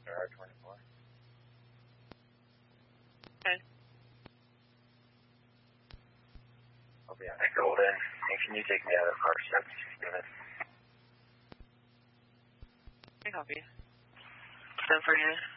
R24. Okay. I'll be on the Golden. And can you take me out of the car 7 minutes? I copy. 749.